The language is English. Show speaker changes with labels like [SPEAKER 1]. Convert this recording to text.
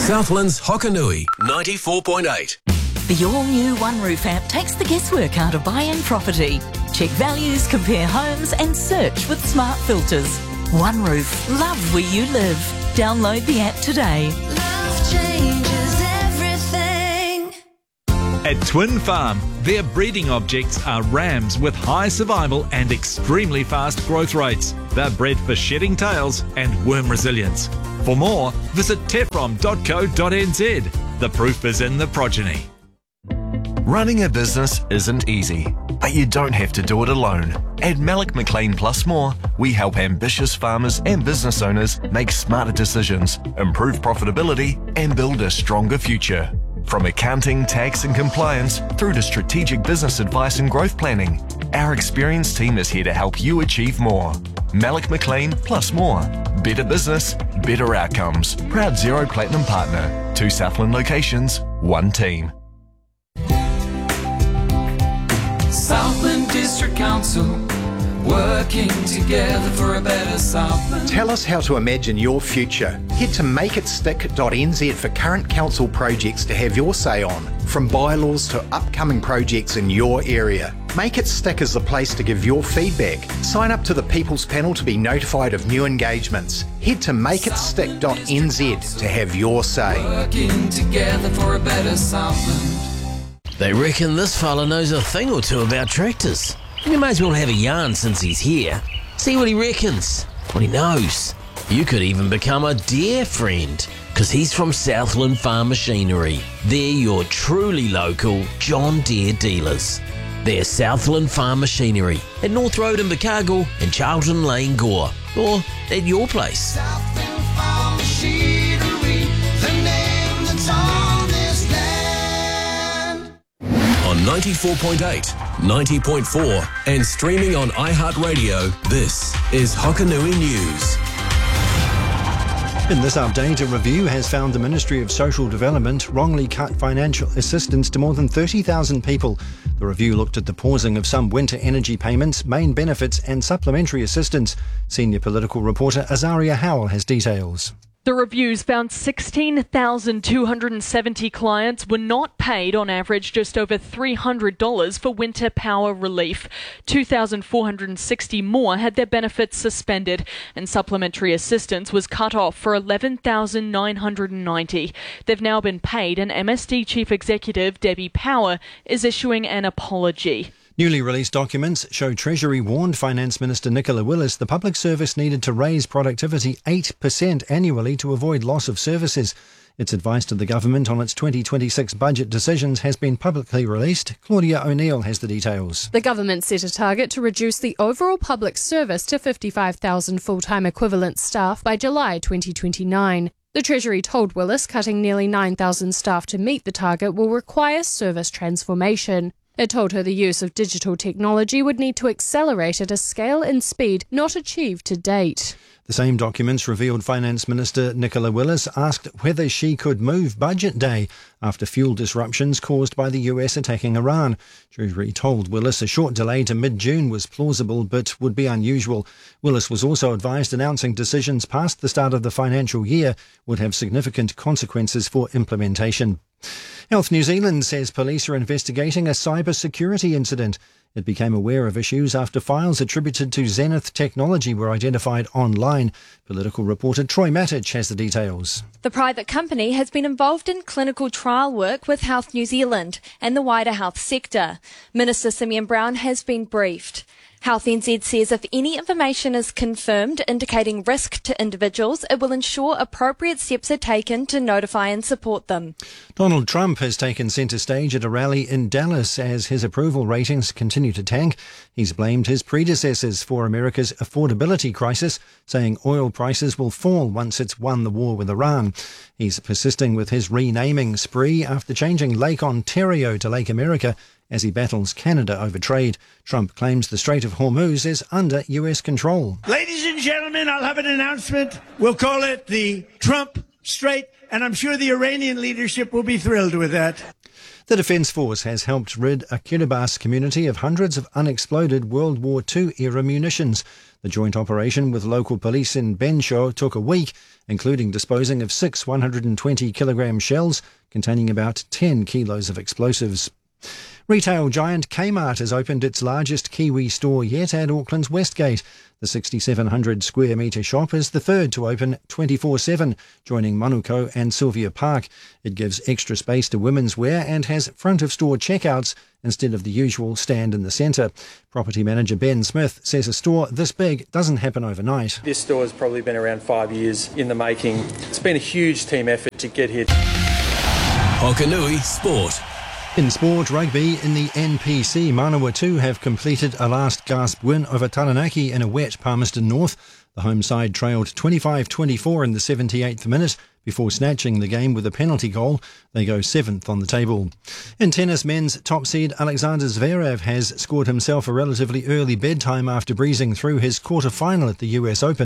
[SPEAKER 1] Southland's Hokanui 94.8.
[SPEAKER 2] The all-new OneRoof app takes the guesswork out of buying property. Check values, compare homes and search with smart filters. OneRoof, love where you live. Download the app today.
[SPEAKER 3] Love changes everything.
[SPEAKER 4] At Twin Farm, their breeding objects are rams with high survival and extremely fast growth rates. They're bred for shedding tails and worm resilience. For more, visit tefrom.co.nz. The proof is in the progeny.
[SPEAKER 5] Running a business isn't easy, but you don't have to do it alone. At Malik McLean Plus More, we help ambitious farmers and business owners make smarter decisions, improve profitability, and build a stronger future. From accounting, tax and compliance, through to strategic business advice and growth planning, our experienced team is here to help you achieve more. Malik McLean Plus More. Better business, better outcomes. Proud Zero Platinum partner. 2 Southland locations, 1 team.
[SPEAKER 6] Southland District Council, working together for a better Southland.
[SPEAKER 7] Tell us how to imagine your future. Head to makeitstick.nz for current council projects to have your say on, from bylaws to upcoming projects in your area. Make It Stick is the place to give your feedback. Sign up to the People's Panel to be notified of new engagements. Head to makeitstick.nz to have your say.
[SPEAKER 6] Working together for a better Southland.
[SPEAKER 8] They reckon this fella knows a thing or two about tractors. You may as well have a yarn since he's here. See what he reckons, what he knows. You could even become a dear friend, because he's from Southland Farm Machinery. They're your truly local John Deere dealers. They're Southland Farm Machinery at North Road in Invercargill and Charlton Lane, Gore, or at your place.
[SPEAKER 3] Southland Farm Machinery, the name that's on this land.
[SPEAKER 1] On 94.8, 90.4 and streaming on iHeartRadio, this is Hokanui News.
[SPEAKER 9] In this update, a review has found the Ministry of Social Development wrongly cut financial assistance to more than 30,000 people. The review looked at the pausing of some winter energy payments, main benefits and supplementary assistance. Senior political reporter Azaria Howell has details.
[SPEAKER 10] The reviews found 16,270 clients were not paid on average just over $300 for winter power relief. 2,460 more had their benefits suspended, and supplementary assistance was cut off for 11,990. They've now been paid, and MSD Chief Executive Debbie Power is issuing an apology.
[SPEAKER 9] Newly released documents show Treasury warned Finance Minister Nicola Willis the public service needed to raise productivity 8% annually to avoid loss of services. Its advice to the government on its 2026 budget decisions has been publicly released. Claudia O'Neill has the details.
[SPEAKER 11] The government set a target to reduce the overall public service to 55,000 full-time equivalent staff by July 2029. The Treasury told Willis cutting nearly 9,000 staff to meet the target will require service transformation. It told her the use of digital technology would need to accelerate at a scale and speed not achieved to date.
[SPEAKER 9] The same documents revealed Finance Minister Nicola Willis asked whether she could move Budget Day after fuel disruptions caused by the US attacking Iran. Treasury told Willis a short delay to mid-June was plausible but would be unusual. Willis was also advised announcing decisions past the start of the financial year would have significant consequences for implementation. Health New Zealand says police are investigating a cybersecurity incident. It became aware of issues after files attributed to Zenith Technology were identified online. Political reporter Troy Matic has the details.
[SPEAKER 12] The private company has been involved in clinical trial work with Health New Zealand and the wider health sector. Minister Simeon Brown has been briefed. Health NZ says if any information is confirmed indicating risk to individuals, it will ensure appropriate steps are taken to notify and support them.
[SPEAKER 9] Donald Trump has taken centre stage at a rally in Dallas as his approval ratings continue to tank. He's blamed his predecessors for America's affordability crisis, saying oil prices will fall once it's won the war with Iran. He's persisting with his renaming spree after changing Lake Ontario to Lake America as he battles Canada over trade. Trump claims the Strait of Hormuz is under US control.
[SPEAKER 13] Ladies and gentlemen, I'll have an announcement. We'll call it the Trump Strait, and I'm sure the Iranian leadership will be thrilled with that.
[SPEAKER 9] The Defence Force has helped rid a Kiribati community of hundreds of unexploded World War II-era munitions. The joint operation with local police in Benshaw took a week, including disposing of 6 120-kilogram shells containing about 10 kilos of explosives. Retail giant Kmart has opened its largest Kiwi store yet at Auckland's Westgate. The 6,700 square metre shop is the third to open 24/7, joining Manuko and Sylvia Park. It gives extra space to women's wear and has front-of-store checkouts instead of the usual stand in the centre. Property manager Ben Smith says a store this big doesn't happen overnight.
[SPEAKER 14] This store has probably been around 5 years in the making. It's been a huge team effort to get here.
[SPEAKER 1] Hokanui Sport.
[SPEAKER 9] In sport, rugby in the NPC, Manawatu have completed a last-gasp win over Taranaki in a wet Palmerston North. The home side trailed 25-24 in the 78th minute before snatching the game with a penalty goal. They go 7th on the table. In tennis, men's top seed Alexander Zverev has scored himself a relatively early bedtime after breezing through his quarter-final at the US Open.